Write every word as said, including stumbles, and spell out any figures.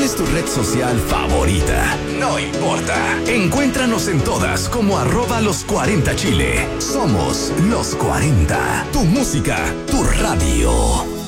es tu red social favorita? No importa. Encuéntranos en todas como arroba los cuarenta Chile. Somos los cuarenta. Tu música, tu radio.